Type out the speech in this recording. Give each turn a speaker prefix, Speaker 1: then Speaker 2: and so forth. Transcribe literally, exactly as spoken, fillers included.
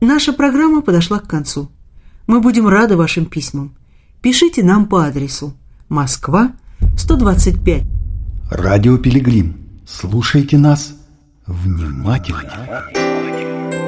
Speaker 1: Наша программа подошла к концу. Мы будем рады вашим письмам. Пишите нам по адресу Москва, сто двадцать пять.
Speaker 2: Радио Пилигрим. Слушайте нас внимательно.